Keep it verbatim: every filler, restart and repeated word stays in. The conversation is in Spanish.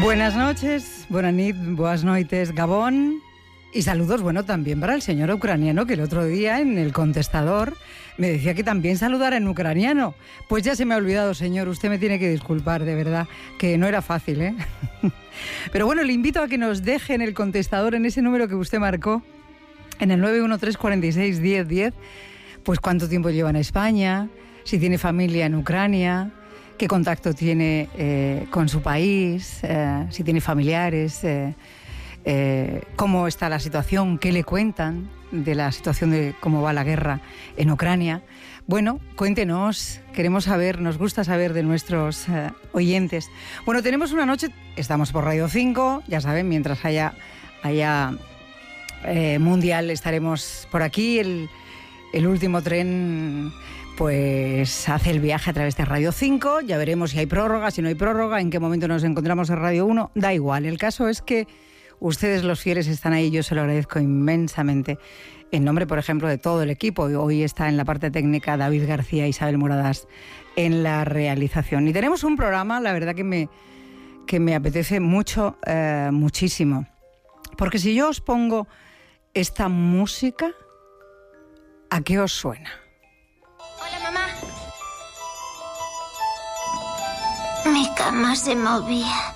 Buenas noches, buenas nit, buenas noites, Gabón. Y saludos, bueno, también para el señor ucraniano, que el otro día en el contestador me decía que también saludara en ucraniano. Pues ya se me ha olvidado, señor, usted me tiene que disculpar, de verdad, que no era fácil, ¿eh? Pero bueno, le invito a que nos deje en el contestador, en ese número que usted marcó, en el nueve uno tres, cuatro seis, diez diez, pues cuánto tiempo lleva en España, si tiene familia en Ucrania, qué contacto tiene eh, con su país, eh, si tiene familiares, eh, eh, cómo está la situación, qué le cuentan de la situación de cómo va la guerra en Ucrania. Bueno, cuéntenos, queremos saber, nos gusta saber de nuestros eh, oyentes. Bueno, tenemos una noche, estamos por Radio cinco, ya saben, mientras haya, haya eh, mundial estaremos por aquí, el, el último tren pues hace el viaje a través de Radio cinco, ya veremos si hay prórroga, si no hay prórroga, en qué momento nos encontramos en Radio uno, da igual, el caso es que ustedes los fieles están ahí, yo se lo agradezco inmensamente, en nombre, por ejemplo, de todo el equipo. Hoy está en la parte técnica David García e Isabel Moradas en la realización. Y tenemos un programa, la verdad que me, que me apetece mucho, eh, muchísimo, porque si yo os pongo esta música, ¿a qué os suena? Hola, mamá. Mi cama se movía.